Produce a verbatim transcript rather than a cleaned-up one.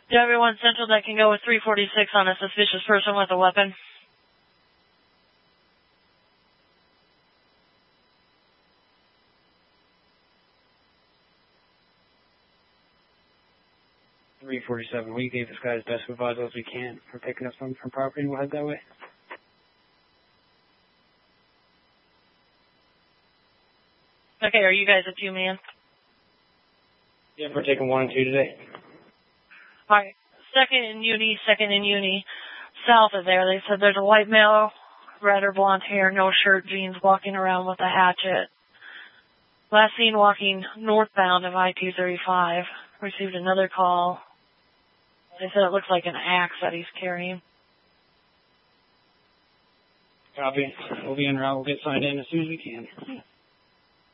Do everyone central that can go with three forty-six on a suspicious person with a weapon? three forty-seven, we gave this guy as best proviso as we can for picking up something from property and we'll head that way. Okay, are you guys a two-man? Yeah, we're taking one and two today. Alright, second in uni, second in uni, south of there, they said there's a white male, red or blonde hair, no shirt, jeans, walking around with a hatchet. Last seen walking northbound of I two thirty-five. Received another call. They said it looks like an axe that he's carrying. Copy. We'll be en route. We'll get signed in as soon as we can.